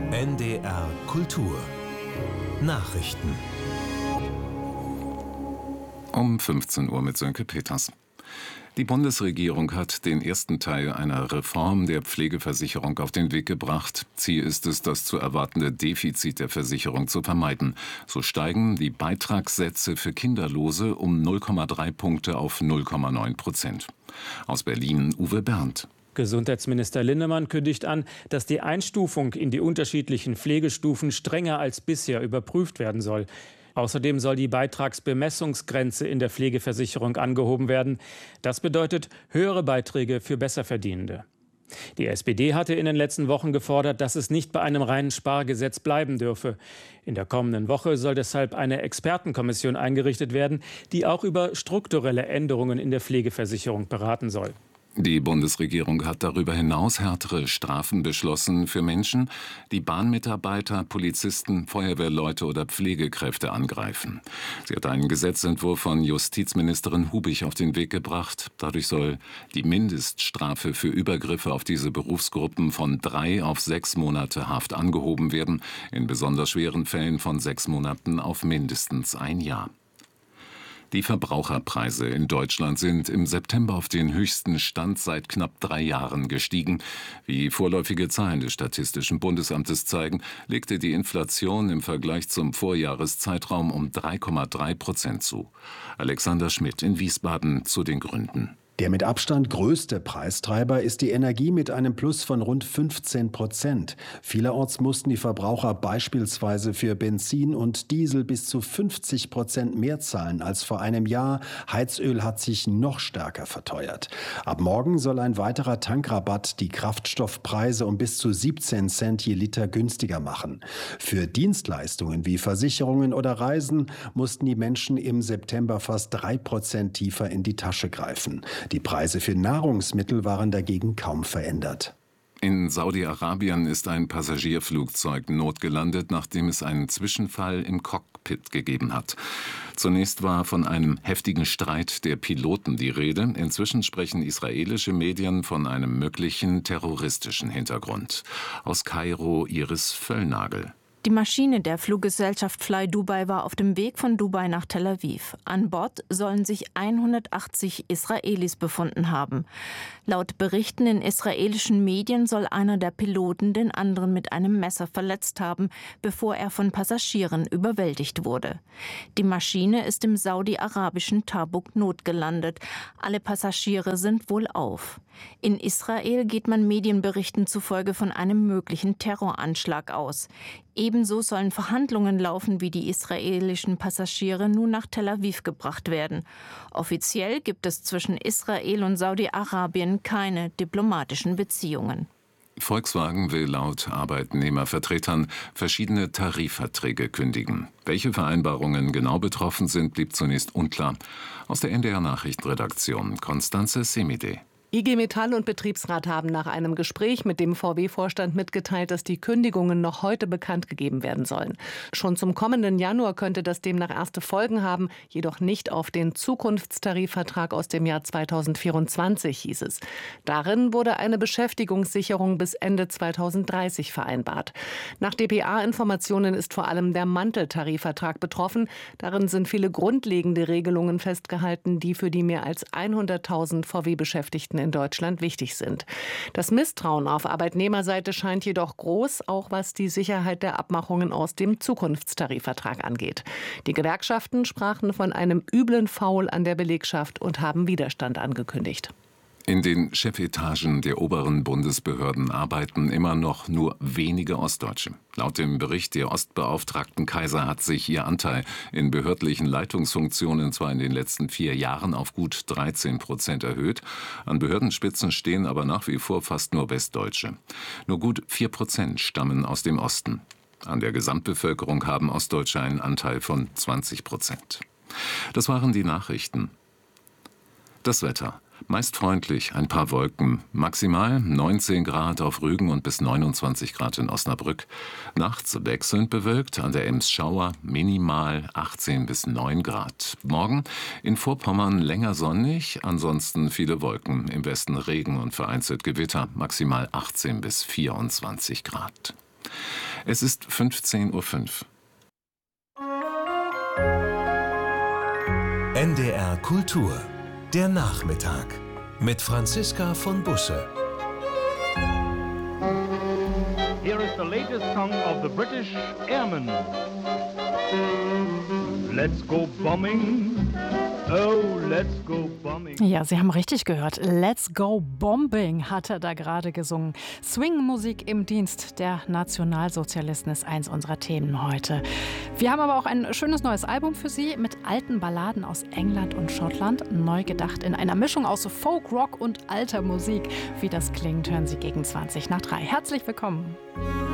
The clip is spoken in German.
NDR Kultur Nachrichten Um 15 Uhr mit Sönke Peters. Die Bundesregierung hat den ersten Teil einer Reform der Pflegeversicherung auf den Weg gebracht. Ziel ist es, das zu erwartende Defizit der Versicherung zu vermeiden. So steigen die Beitragssätze für Kinderlose um 0,3 Punkte auf 0,9%. Aus Berlin Uwe Berndt. Gesundheitsminister Linnemann kündigt an, dass die Einstufung in die unterschiedlichen Pflegestufen strenger als bisher überprüft werden soll. Außerdem soll die Beitragsbemessungsgrenze in der Pflegeversicherung angehoben werden. Das bedeutet höhere Beiträge für Besserverdienende. Die SPD hatte in den letzten Wochen gefordert, dass es nicht bei einem reinen Spargesetz bleiben dürfe. In der kommenden Woche soll deshalb eine Expertenkommission eingerichtet werden, die auch über strukturelle Änderungen in der Pflegeversicherung beraten soll. Die Bundesregierung hat darüber hinaus härtere Strafen beschlossen für Menschen, die Bahnmitarbeiter, Polizisten, Feuerwehrleute oder Pflegekräfte angreifen. Sie hat einen Gesetzentwurf von Justizministerin Hubich auf den Weg gebracht. Dadurch soll die Mindeststrafe für Übergriffe auf diese Berufsgruppen von 3 auf 6 Monate Haft angehoben werden, in besonders schweren Fällen von 6 Monaten auf mindestens 1 Jahr. Die Verbraucherpreise in Deutschland sind im September auf den höchsten Stand seit knapp 3 Jahren gestiegen. Wie vorläufige Zahlen des Statistischen Bundesamtes zeigen, legte die Inflation im Vergleich zum Vorjahreszeitraum um 3,3% zu. Alexander Schmidt in Wiesbaden zu den Gründen. Der mit Abstand größte Preistreiber ist die Energie mit einem Plus von rund 15%. Vielerorts mussten die Verbraucher beispielsweise für Benzin und Diesel bis zu 50% mehr zahlen als vor einem Jahr. Heizöl hat sich noch stärker verteuert. Ab morgen soll ein weiterer Tankrabatt die Kraftstoffpreise um bis zu 17 Cent je Liter günstiger machen. Für Dienstleistungen wie Versicherungen oder Reisen mussten die Menschen im September fast 3% tiefer in die Tasche greifen. Die Preise für Nahrungsmittel waren dagegen kaum verändert. In Saudi-Arabien ist ein Passagierflugzeug notgelandet, nachdem es einen Zwischenfall im Cockpit gegeben hat. Zunächst war von einem heftigen Streit der Piloten die Rede. Inzwischen sprechen israelische Medien von einem möglichen terroristischen Hintergrund. Aus Kairo Iris Völlnagel. Die Maschine der Fluggesellschaft Fly Dubai war auf dem Weg von Dubai nach Tel Aviv. An Bord sollen sich 180 Israelis befunden haben. Laut Berichten in israelischen Medien soll einer der Piloten den anderen mit einem Messer verletzt haben, bevor er von Passagieren überwältigt wurde. Die Maschine ist im saudi-arabischen Tabuk notgelandet. Alle Passagiere sind wohlauf. In Israel geht man Medienberichten zufolge von einem möglichen Terroranschlag aus. Ebenso sollen Verhandlungen laufen, wie die israelischen Passagiere nun nach Tel Aviv gebracht werden. Offiziell gibt es zwischen Israel und Saudi-Arabien keine diplomatischen Beziehungen. Volkswagen will laut Arbeitnehmervertretern verschiedene Tarifverträge kündigen. Welche Vereinbarungen genau betroffen sind, blieb zunächst unklar. Aus der NDR Nachrichtenredaktion Konstanze Semide. IG Metall und Betriebsrat haben nach einem Gespräch mit dem VW-Vorstand mitgeteilt, dass die Kündigungen noch heute bekannt gegeben werden sollen. Schon zum kommenden Januar könnte das demnach erste Folgen haben, jedoch nicht auf den Zukunftstarifvertrag aus dem Jahr 2024, hieß es. Darin wurde eine Beschäftigungssicherung bis Ende 2030 vereinbart. Nach dpa-Informationen ist vor allem der Manteltarifvertrag betroffen. Darin sind viele grundlegende Regelungen festgehalten, die für die mehr als 100.000 VW-Beschäftigten in Deutschland wichtig sind. Das Misstrauen auf Arbeitnehmerseite scheint jedoch groß, auch was die Sicherheit der Abmachungen aus dem Zukunftstarifvertrag angeht. Die Gewerkschaften sprachen von einem üblen Foul an der Belegschaft und haben Widerstand angekündigt. In den Chefetagen der oberen Bundesbehörden arbeiten immer noch nur wenige Ostdeutsche. Laut dem Bericht der Ostbeauftragten Kaiser hat sich ihr Anteil in behördlichen Leitungsfunktionen zwar in den letzten 4 Jahren auf gut 13% erhöht, an Behördenspitzen stehen aber nach wie vor fast nur Westdeutsche. Nur gut 4% stammen aus dem Osten. An der Gesamtbevölkerung haben Ostdeutsche einen Anteil von 20%. Das waren die Nachrichten. Das Wetter. Meist freundlich, ein paar Wolken, maximal 19 Grad auf Rügen und bis 29 Grad in Osnabrück. Nachts wechselnd bewölkt, an der Ems Schauer, minimal 18 bis 9 Grad. Morgen in Vorpommern länger sonnig, ansonsten viele Wolken, im Westen Regen und vereinzelt Gewitter, maximal 18 bis 24 Grad. Es ist 15:05 Uhr. NDR Kultur. Der Nachmittag. Mit Franziska von Busse. Here is the latest song of the British Airmen. Let's go bombing. Oh, let's go bombing. Ja, Sie haben richtig gehört. Let's go bombing hat er da gerade gesungen. Swing-Musik im Dienst der Nationalsozialisten ist eins unserer Themen heute. Wir haben aber auch ein schönes neues Album für Sie mit alten Balladen aus England und Schottland. Neu gedacht in einer Mischung aus Folk, Rock und alter Musik. Wie das klingt, hören Sie gegen 3:20. Herzlich willkommen.